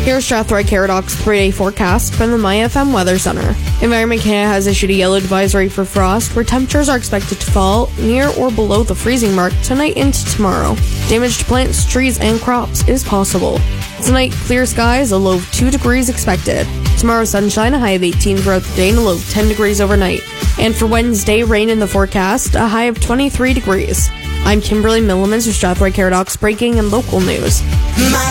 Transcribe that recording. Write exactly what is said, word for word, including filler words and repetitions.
Here's Strathroy Caradox three-day forecast from the MyFM Weather Center. Environment Canada has issued a yellow advisory for frost, where temperatures are expected to fall near or below the freezing mark tonight into tomorrow. Damage to plants, trees, and crops is possible. Tonight, clear skies, a low of two degrees expected. Tomorrow, sunshine, a high of eighteen throughout the day and a low of ten degrees overnight. And for Wednesday, rain in the forecast, a high of twenty-three degrees. I'm Kimberly Millimans with Strathroy Caradox breaking and local news. My